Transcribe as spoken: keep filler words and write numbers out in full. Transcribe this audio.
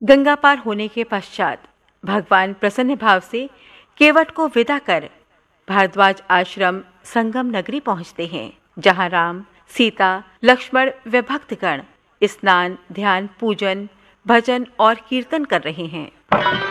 गंगा पार होने के पश्चात भगवान प्रसन्न भाव से केवट को विदा कर भारद्वाज आश्रम संगम नगरी पहुंचते हैं, जहां राम, सीता, लक्ष्मण व भक्तगण स्नान, ध्यान, पूजन, भजन और कीर्तन कर रहे हैं।